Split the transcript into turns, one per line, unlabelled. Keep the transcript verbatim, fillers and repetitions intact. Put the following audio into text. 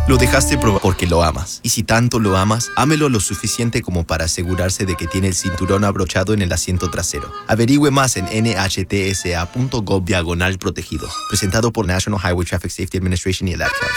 Lo dejaste probar porque lo amas. Y si tanto lo amas, ámelo lo suficiente como para asegurarse de que tiene el cinturón abrochado en el asiento trasero. Averigüe más en N H T S A punto gov diagonal protegido. Presentado por National Highway Traffic Safety Administration y el Ad Council.